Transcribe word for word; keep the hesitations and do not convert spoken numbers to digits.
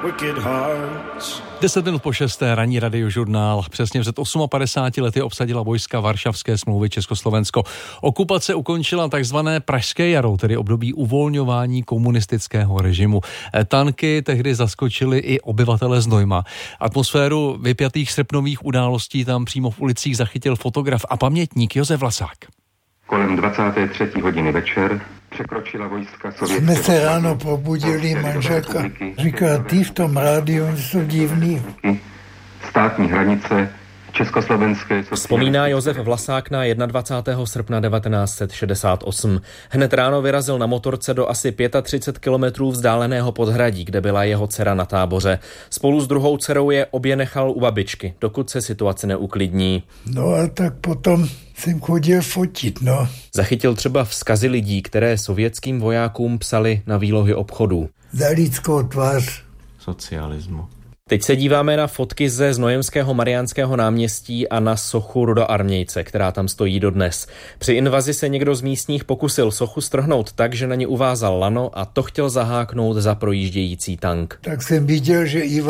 wicked hearts. Deset minut po šesté, ranní radiožurnál. Přesně před padesáti osmi lety obsadila vojska Varšavské smlouvy Československo. Okupace ukončila takzvané Pražské jaro, tedy období uvolňování komunistického režimu. Tanky tehdy zaskočily i obyvatele Znojma. Atmosféru vypjatých srpnových událostí tam přímo v ulicích zachytil fotograf a pamětník Josef Vlasák. Kolem dvacáté třetí hodiny večer překročila vojska sovětského... Jsme se ráno probudili, manželka říká, ty v tom rádiu jsou divný. Státní hranice Československé... Vzpomíná Josef Vlasák na dvacátého prvního srpna devatenáct set šedesát osm. Hned ráno vyrazil na motorce do asi třicet pět kilometrů vzdáleného Podhradí, kde byla jeho dcera na táboře. Spolu s druhou dcerou je obě nechal u babičky, dokud se situace neuklidní. No a tak potom jsem chodil fotit, no. Zachytil třeba vzkazy lidí, které sovětským vojákům psali na výlohy obchodů. Za lidskou tvář socialismu. Teď se díváme na fotky ze Znojemského Mariánského náměstí a na sochu rudoarmějce, která tam stojí dodnes. Při invazi se někdo z místních pokusil sochu strhnout tak, že na ní uvázal lano a to chtěl zaháknout za projíždějící tank. Tak jsem viděl, že Ivan